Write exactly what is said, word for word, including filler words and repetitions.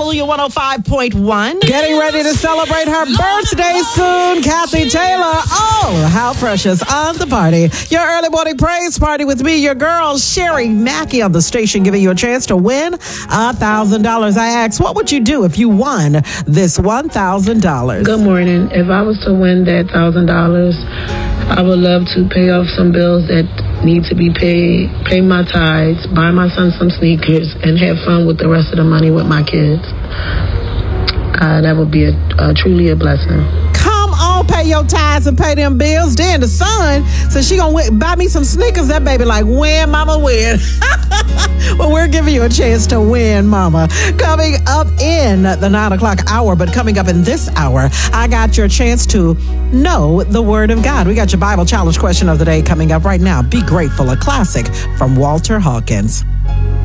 Hallelujah one oh five point one. Getting ready to celebrate her birthday soon, Kathy Taylor. Oh, how precious on the party. Your early morning praise party with me, your girl, Sherry Mackey on the station, giving you a chance to win one thousand dollars. I asked, what would you do if you won this one thousand dollars? Good morning. If I was to win that one thousand dollars, I would love to pay off some bills that need to be paid, pay my tithes, buy my son some sneakers, and have fun with the rest of the money with my kids. Uh, that would be a, uh, truly a blessing. Come on, pay your tithes and pay them bills. Then the son says she gonna win, buy me some sneakers. That baby like, win, mama, win. Well, we're giving you a chance to win, mama. Coming up in the nine o'clock hour, but coming up in this hour, I got your chance to know the Word of God. We got your Bible Challenge question of the day coming up right now. Be grateful, a classic from Walter Hawkins.